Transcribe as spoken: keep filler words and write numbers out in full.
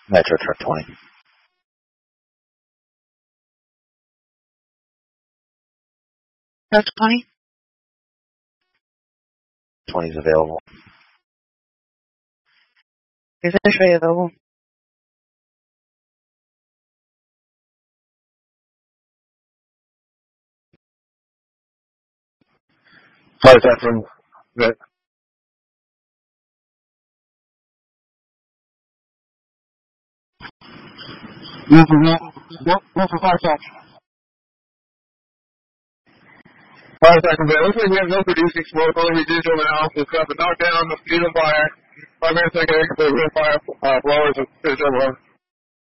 Metro truck twenty. Truck twenty? twenty is available. Is actually available. Hi, Catherine. Right. This is it. Yep, this is five seconds. Five seconds. It looks like we have no producing smoke, only residual analysis. Got the knockdown, the speed of fire. Five minutes, second, the real fire uh, blowers, and finish over.